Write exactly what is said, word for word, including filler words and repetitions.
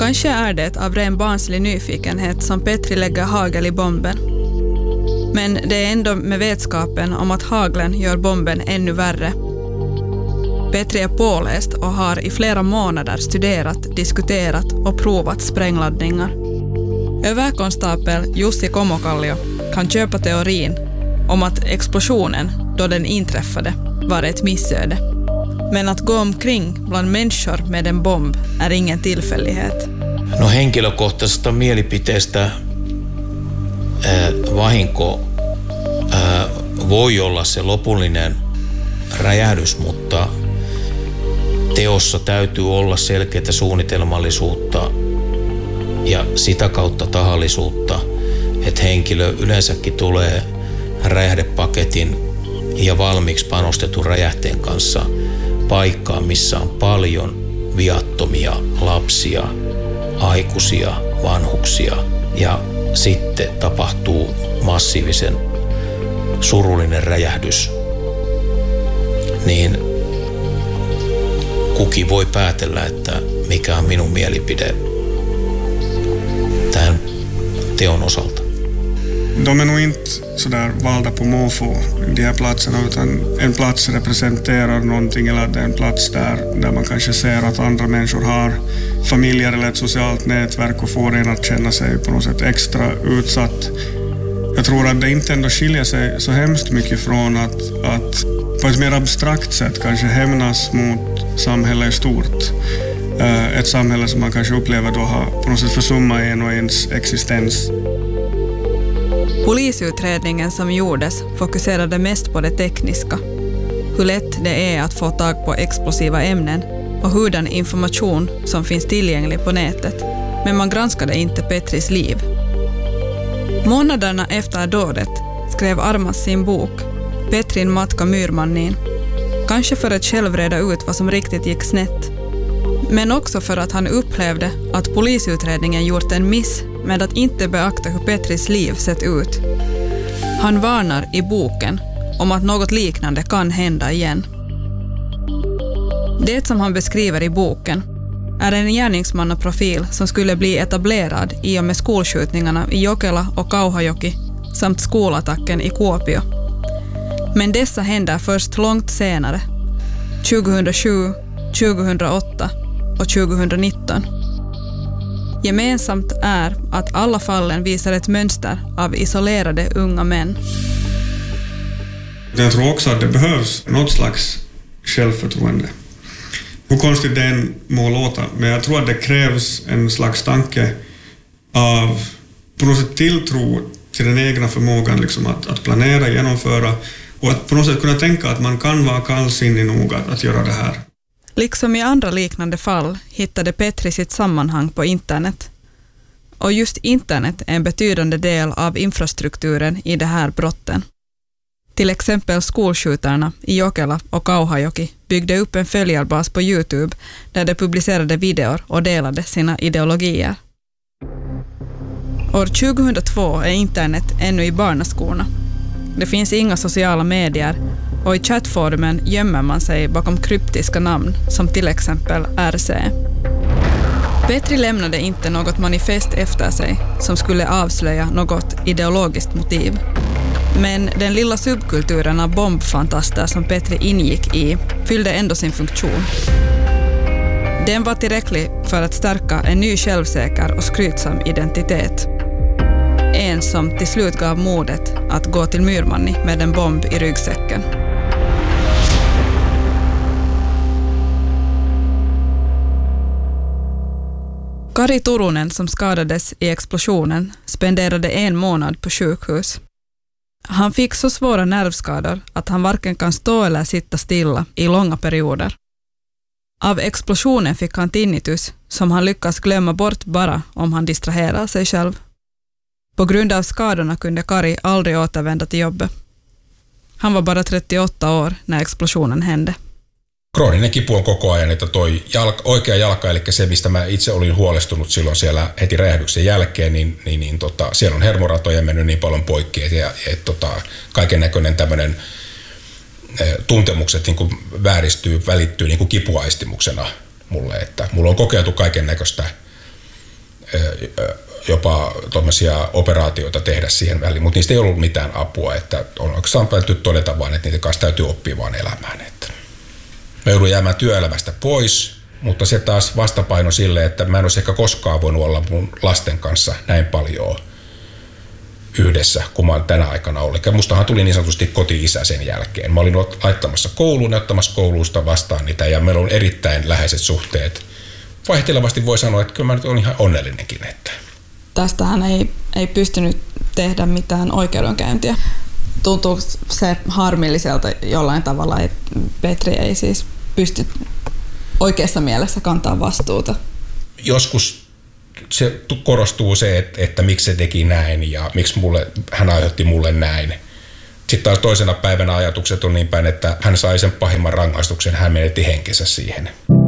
Kanske är det av ren barnslig nyfikenhet som Petri lägger hagel i bomben. Men det är ändå med vetskapen om att haglen gör bomben ännu värre. Petri är påläst och har i flera månader studerat, diskuterat och provat sprängladdningar. Överkonstapel Jussi Komokallio kan köpa teorin om att explosionen, då den inträffade, var ett missöde. Men att gå omkring bland människor med en bomb är ingen tillfällighet. No henkilökohtaisesta mielipiteestä äh, vahinko äh, voi olla se lopullinen räjähdys, mutta teossa täytyy olla selkeää suunnitelmallisuutta ja sitä kautta tahallisuutta, että henkilö yleensäkin tulee räjähdepaketin ja valmiiksi panostetun räjähteen kanssa paikkaan, missä on paljon viattomia lapsia, aikuisia, vanhuksia ja sitten tapahtuu massiivisen surullinen räjähdys, niin kukin voi päätellä, että mikä on minun mielipide tämän teon osalta. De är nog inte sådär valda på måfå, de här platserna, utan en plats representerar någonting, eller det är en plats där, där man kanske ser att andra människor har familjer eller ett socialt nätverk och får en att känna sig på något sätt extra utsatt. Jag tror att det inte ändå skiljer sig så hemskt mycket från att, att på ett mer abstrakt sätt kanske hämnas mot samhället i stort. Ett samhälle som man kanske upplever då har på något sätt försummat en och ens existens. Polisutredningen som gjordes fokuserade mest på det tekniska. Hur lätt det är att få tag på explosiva ämnen och hurdan information som finns tillgänglig på nätet. Men man granskade inte Petris liv. Månaderna efter dådet skrev Armas sin bok Petrin matka Myyrmanniin. Kanske för att själv reda ut vad som riktigt gick snett. Men också för att han upplevde att polisutredningen gjort en miss med att inte beakta hur Petris liv sett ut. Han varnar i boken om att något liknande kan hända igen. Det som han beskriver i boken är en gärningsmannaprofil som skulle bli etablerad i och med skolskjutningarna i Jokela och Kauhajoki samt skolattacken i Kuopio. Men dessa händer först långt senare, tjugohundrasju, tjugohundraåtta och tjugohundranitton. Gemensamt är att alla fallen visar ett mönster av isolerade unga män. Jag tror också att det behövs något slags självförtroende. Hur konstigt det än må låta, men jag tror att det krävs en slags tanke av på något sätt tilltro till den egna förmågan liksom att, att planera, genomföra och att på något sätt kunna tänka att man kan vara kallsinnig nog att, att göra det här. Liksom i andra liknande fall hittade Petri sitt sammanhang på internet. Och just internet är en betydande del av infrastrukturen i de här brotten. Till exempel skolskjutarna i Jokela och Kauhajoki byggde upp en följarbas på YouTube där de publicerade videor och delade sina ideologier. År tjugohundratvå är internet ännu i barnaskorna. Det finns inga sociala medier och i chattforumen gömmer man sig bakom kryptiska namn som till exempel R C. Petri lämnade inte något manifest efter sig som skulle avslöja något ideologiskt motiv. Men den lilla subkulturen av bombfantaster som Petri ingick i fyllde ändå sin funktion. Den var tillräcklig för att stärka en ny självsäker och skrytsam identitet. En som till slut gav modet att gå till Myyrmanni med en bomb i ryggsäcken. Kari Turunen, som skadades i explosionen, spenderade en månad på sjukhus. Han fick så svåra nervskador att han varken kan stå eller sitta stilla i långa perioder. Av explosionen fick han tinnitus som han lyckas glömma bort bara om han distraherar sig själv. På grund av skadorna kunde Kari aldrig återvända till jobbet. Han var bara trettioåtta år när explosionen hände. Krooninen kipu on koko ajan, että toi jalka, oikea jalka, eli se mistä mä itse olin huolestunut silloin siellä heti räjähdyksen jälkeen, niin, niin, niin tota, siellä on hermoratoja mennyt niin paljon poikki, ja et, tota, kaiken näköinen tämmöinen e, tuntemukset niin kuin vääristyy, välittyy niin kuin kipuaistimuksena mulle, että mulla on kokeiltu kaiken näköistä jopa tuommoisia operaatioita tehdä siihen väliin, mutta niistä ei ollut mitään apua, että on oikeastaan päätty todeta vaan, että niiden kanssa täytyy oppia vaan elämään. Että mä joudun jäämään työelämästä pois, mutta se taas vastapaino sille, että mä en olisi ehkä koskaan voinut olla mun lasten kanssa näin paljon yhdessä, kun mä oon tänä aikana ollut. Ja mustahan tuli niin sanotusti koti-isä sen jälkeen. Mä olin laittamassa kouluun ja ottamassa koulusta vastaan niitä, ja meillä on erittäin läheiset suhteet. Vaihtelevasti voi sanoa, että kyllä mä nyt olen ihan onnellinenkin. Että. Tästähän ei, ei pystynyt tehdä mitään oikeudenkäyntiä. Tuntuuko se harmilliselta jollain tavalla, että Petri ei siis pysty oikeassa mielessä kantaa vastuuta? Joskus se korostuu se, että, että miksi se teki näin ja miksi mulle, hän aiheutti mulle näin. Sitten taas toisena päivänä ajatukset on niin päin, että hän sai sen pahimman rangaistuksen, hän menetti henkensä siihen.